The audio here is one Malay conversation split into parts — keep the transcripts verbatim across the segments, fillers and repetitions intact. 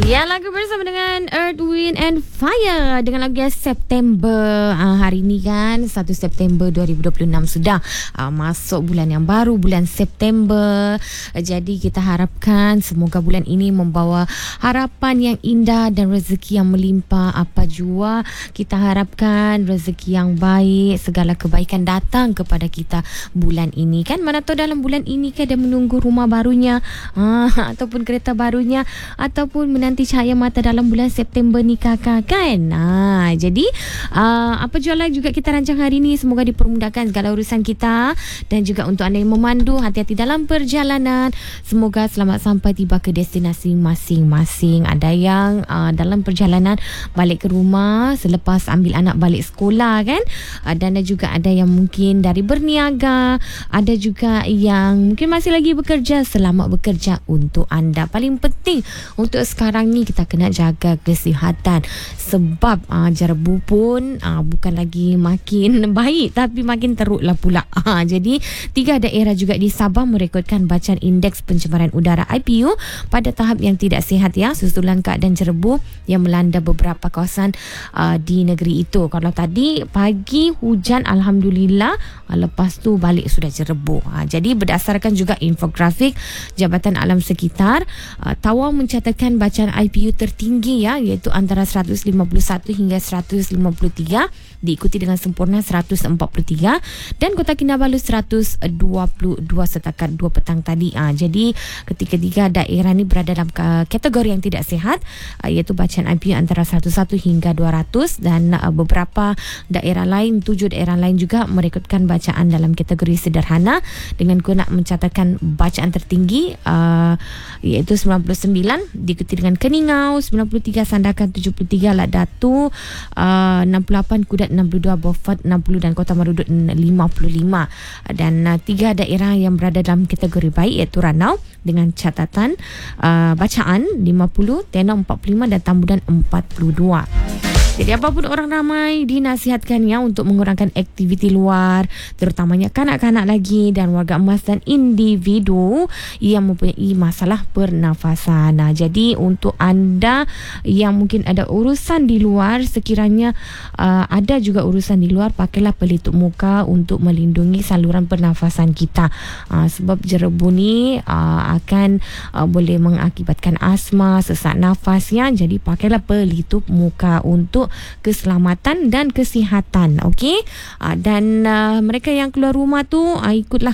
Ya, lagu bersama dengan Earth, Wind and Fire dengan lagu September. uh, Hari ni kan satu September dua ribu dua puluh enam sudah uh, masuk bulan yang baru, bulan September. uh, Jadi kita harapkan semoga bulan ini membawa harapan yang indah dan rezeki yang melimpah. Apa jua kita harapkan rezeki yang baik, segala kebaikan datang kepada kita bulan ini kan. Mana tahu dalam bulan ini kan dia menunggu rumah barunya, uh, ataupun kereta barunya, ataupun menanti cahaya mata dalam bulan September ni kakak kan. Ha, jadi uh, apa jualan juga kita rancang hari ni, semoga dipermudahkan segala urusan kita. Dan juga untuk anda yang memandu, hati-hati dalam perjalanan, semoga selamat sampai tiba ke destinasi masing-masing. Ada yang uh, dalam perjalanan balik ke rumah selepas ambil anak balik sekolah kan. uh, Dan ada juga ada yang mungkin dari berniaga, ada juga yang mungkin masih lagi bekerja. Selamat bekerja untuk anda. Paling penting untuk sekarang ni kita kena jaga kesihatan, sebab uh, jerebu pun uh, bukan lagi makin baik tapi makin teruklah pula. uh, Jadi tiga daerah juga di Sabah merekodkan bacaan indeks pencemaran udara I P U pada tahap yang tidak sihat ya, susulan keadaan jerebu yang melanda beberapa kawasan uh, di negeri itu. Kalau tadi pagi hujan alhamdulillah, uh, lepas tu balik sudah jerebu. uh, Jadi berdasarkan juga infografik Jabatan Alam Sekitar, uh, Tawau mencatatkan bacaan I P U tertinggi ya, iaitu antara seratus lima puluh satu hingga seratus lima puluh tiga, diikuti dengan Sempurna seratus empat puluh tiga dan Kota Kinabalu seratus dua puluh dua setakat dua petang tadi. Ah, jadi ketiga-tiga daerah ni berada dalam kategori yang tidak sihat, ah, iaitu bacaan I P U antara seratus satu hingga dua ratus, dan ah, beberapa daerah lain, tujuh daerah lain juga merekodkan bacaan dalam kategori sederhana dengan guna mencatatkan bacaan tertinggi, ah, iaitu sembilan puluh sembilan, diikuti dengan Keningau sembilan puluh tiga, Sandakan tujuh puluh tiga, Lak Datu uh, enam puluh lapan, Kudat enam puluh dua, Beaufort enam puluh dan Kota Marudut lima puluh lima. Dan uh, tiga daerah yang berada dalam kategori baik iaitu Ranau dengan catatan uh, bacaan lima puluh, Tenau empat puluh lima dan Tambudan empat puluh dua. Jadi apapun orang ramai dinasihatkan ya untuk mengurangkan aktiviti luar, terutamanya kanak-kanak lagi dan warga emas dan individu yang mempunyai masalah pernafasan. Nah, jadi untuk anda yang mungkin ada urusan di luar, sekiranya uh, ada juga urusan di luar, pakailah pelitup muka untuk melindungi saluran pernafasan kita. Uh, sebab jerebu ni uh, akan uh, boleh mengakibatkan asma, sesak nafas ya. Jadi pakailah pelitup muka untuk keselamatan dan kesihatan. Okey, uh, dan uh, mereka yang keluar rumah tu uh, ikutlah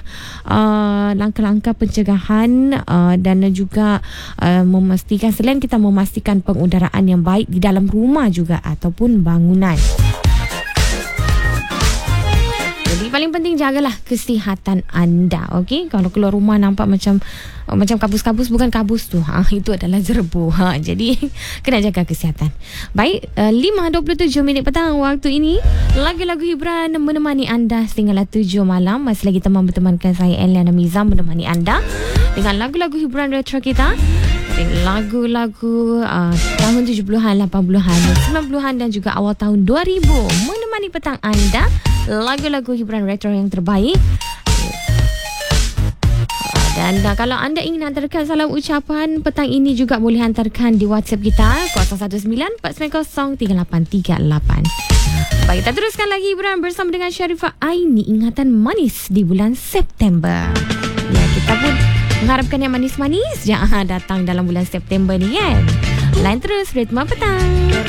uh, langkah-langkah pencegahan uh, dan juga uh, memastikan, selain kita memastikan pengudaraan yang baik di dalam rumah juga ataupun bangunan. Jadi paling penting jagalah kesihatan anda. Okey, kalau keluar rumah nampak macam oh, macam kabus-kabus, bukan kabus tu, ha, itu adalah jerebu. Ha, jadi kena jaga kesihatan. Baik, uh, lima dua puluh tujuh minit petang waktu ini, lagu-lagu hiburan menemani anda sehinggalah tujuh malam. Masih lagi teman bertemankan saya Eliana Miza menemani anda dengan lagu-lagu hiburan retro kita, lagu-lagu uh, tahun tujuh puluhan, lapan puluhan, sembilan puluhan dan juga awal tahun dua ribu menemani petang anda, lagu-lagu hiburan retro yang terbaik. Dan uh, kalau anda ingin hantarkan salam ucapan petang ini juga boleh hantarkan di WhatsApp kita kosong satu sembilan empat sembilan kosong tiga lapan tiga lapan. Baik, kita teruskan lagi hiburan bersama dengan Sharifah Aini, ingatan manis di bulan September. Ya, kita pun mengharapkan yang manis-manis jangan datang dalam bulan September ni kan. Lain terus Ritma Petang.